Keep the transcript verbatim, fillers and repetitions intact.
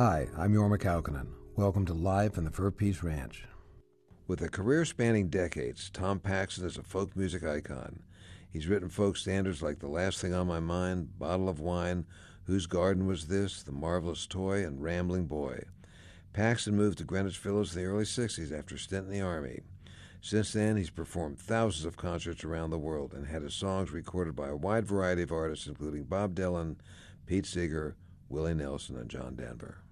Hi, I'm Jorma Kaukonen. Welcome to Live from the Fur Peace Ranch. With a career spanning decades, Tom Paxton is a folk music icon. He's written folk standards like The Last Thing on My Mind, Bottle of Wine, Whose Garden Was This?, The Marvelous Toy, and Rambling Boy. Paxton moved to Greenwich Village in the early sixties after a stint in the Army. Since then, he's performed thousands of concerts around the world and had his songs recorded by a wide variety of artists, including Bob Dylan, Pete Seeger, Willie Nelson, and John Denver.